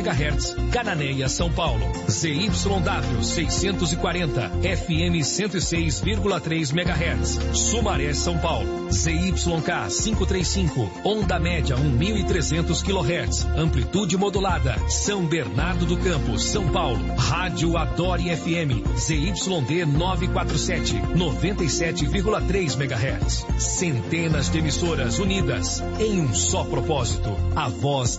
MHz, Cananéia, São Paulo. ZYW 640, FM 106,3 MHz, Sumaré, São Paulo. ZYK 535, onda média 1.300 kHz, amplitude modulada, São Bernardo do Campo, São Paulo. Rádio Adore FM, ZYD 947, 97,3 MHz. Centenas de emissoras unidas em um só propósito, a voz